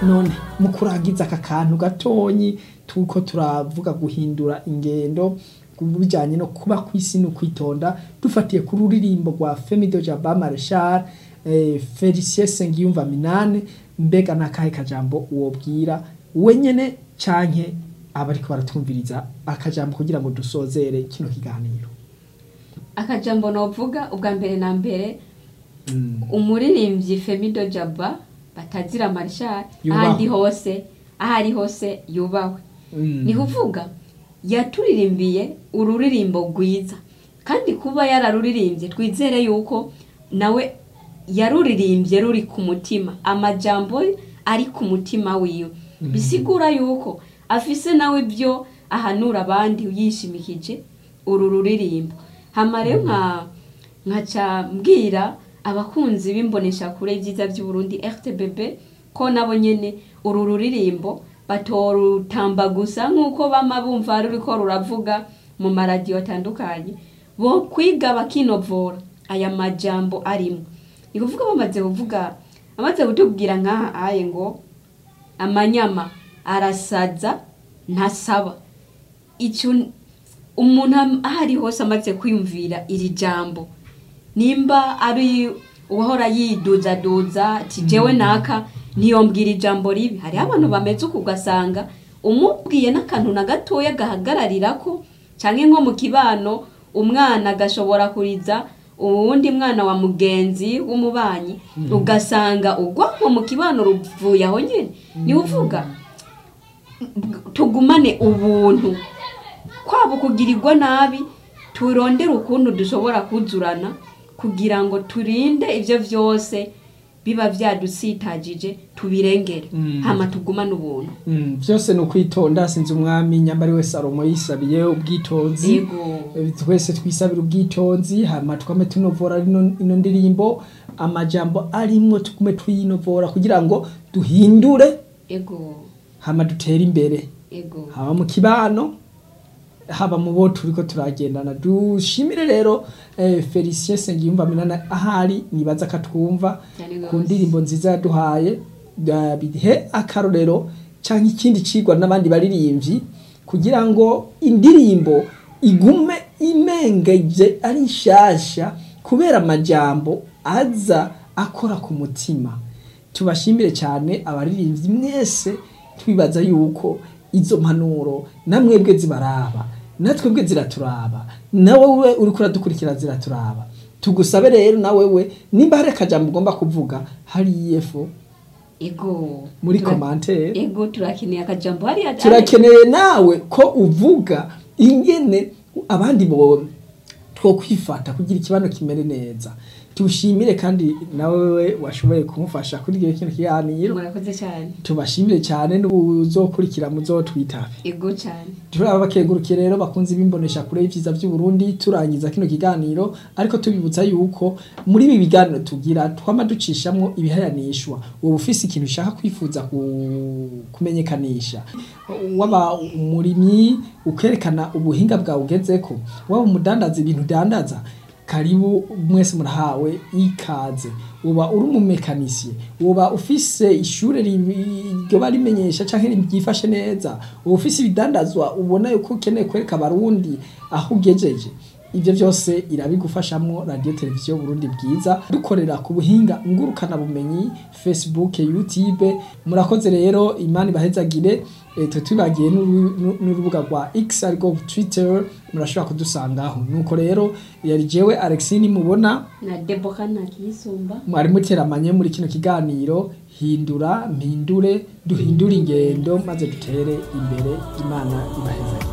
none mu kurangiza aka kantu gatonyi tuko turavuga guhindura ingendo kubijanye no kuba kwisi no kwitonda dufatiye ku ruririmbo rwa Femido Jaba Marshal Felicien Sengiyumva Minane, mbega nakahe kajambo wobwira wenyene canke abariko baratumviriza akajambo kugira ngo dusozere kino kiganiro? Akajambo novuga ubwa mbere na mbere umuririmbyi Femido Jaba Batazira Marshal ahari hose yubawe. Ni kuvuga yaturirimbiye ururirimbo rwiza, kandi kuba yararuririmbye twizere yuko nawe yaruririmbye ruri ku mutima, amajambo ari ku mutima wiwe, bisigura yuko afise nawe byo ahanura abandi yishimikije uru ruririmbo. Hama rero nkaca mbwira abakunzi bimbonesha kure vyiza by'u Burundi RTBB ko nabo nyene uru ruririmbo batorutamba gusa nkuko bama bumva ruriko ruravuga mu maradiyo atandukanye, bo kwiga bakinovora aya majambo arimo. Ni kuvuga bamaze kutubwira nkaha aye ngo amanyama arasaza ntasaba. Icyo umuntu ahari hose amaze kwiyumvira iri jambo, nimba ari uhora yiduza tijewe naka ntiyombwira ijambo ribi. Hari abantu bameze uko ugasanga umubwiye n'akantu na gatoya gahagararira ko, canke nko mu kibano umwana gashobora kuriza uwundi mwana wa mugenzi w'umubanyi, ugasanga ugwa mu kibano ruvuye aho nyene. Ni uvuga tugumane ubuntu, kwabo kugirirwa nabi turondera ukuntu dushobora kuzurana kugira ngo turinde ivyo vyose biba vyadusitagije tubirengere. Hama tugumane ubuntu. Vyose no kwitonda. Sinzi umwami nyambari we Salomo yisabiye ubwitonzi, twese twisabira ubwitonzi. Hama tukame tunovora ino ndirimbo, amajambo arimwo tukume twinovora kugira ngo duhindure, hama dutere imbere, haba mu kibano, haba mu bo turiko turagendana. Dushimire rero Felicien Sengiyumva Minane ahari nibaza katwumva ku ndirimbo nziza yaduhaye, bihe akarorero canke ikindi cigwa n'abandi baririmbyi kugira ngo indirimbo igume imengeje ari nshasha kubera amajambo aza akora ku mutima. Tubashimire cyane abaririmbyi mwese, twibaza yuko izo mpanuro namwebwe zibaraba, natwebwe ziraturaba, nawe uri kuradukurikira ziraturaba. Tugusabe rero nawewe nimba hari akajambo ugomba kuvuga hari yefo muri commentaire, turakeneye akajambo hari turakeneye nawe ko uvuga ingene abandi bo two kwifata kugira ikibano kimere neza. Tushimire kandi nawe washoboye kumufasha kuri gihe kino kiganiro. Murakoze cyane. Tubashimire cyane n'ubuzokurikira muzotwitabe. Cyane. Turabakengurukire rero bakunzi bimbonesha kure y'ivyiza by'u Burundi, turangiza kino kiganiro ariko tubibutsa yuko muri ibi biganiro tugira twama ducishamwo ibihayanishwa. Ubu ufise ikintu ushaka kwifuza kumenyekanisha, waba umurimyi ukerekana ubuhinga bwawe ugezeko, waba umudandaza ibintu dandaza, karibu mwese murahawe ikaze. Uba uri umumekanisiye, uba ufise ishure ryo barimenyesha canke ryifashe neza, uba ufise ibidandazwa ubona yuko ukeneye kwereka abarundi aho ugejeje, ivyo byose irabigufashamwo Radio Televiziyo Burundi Bwiza, dukorera ku buhinga ngurukana bumenyi Facebook, YouTube. Murakoze rero, Imana ibahezagire. Tubagiye n'urubuga rwa X ariko Twitter murashobora kudusangaho. Nuko rero yari jewe Alexine mubona na Deborah Nakisumba, mwari muteramanye muri kino kiganiro hindura mpindure, duhindura ingendo maze dutere imbere. Imana ibahezagire.